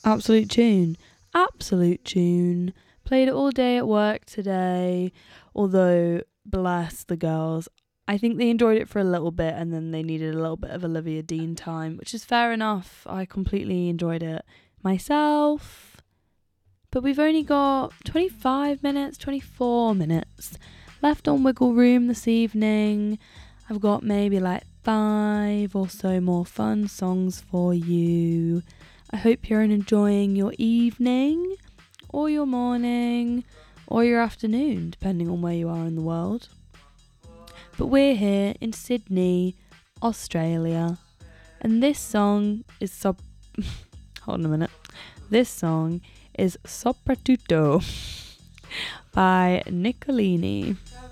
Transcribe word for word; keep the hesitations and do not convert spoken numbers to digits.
Absolute tune. Absolute tune. Played it all day at work today. Although, bless the girls, I think they enjoyed it for a little bit and then they needed a little bit of Olivia Dean time, which is fair enough. I completely enjoyed it myself. But we've only got twenty-five minutes, twenty-four minutes left on Wiggle Room this evening. I've got maybe like five or so more fun songs for you. I hope you're enjoying your evening or your morning or your afternoon, depending on where you are in the world. But we're here in Sydney, Australia, and this song is sop- hold on a minute. This song is Soprattutto by Nicolini.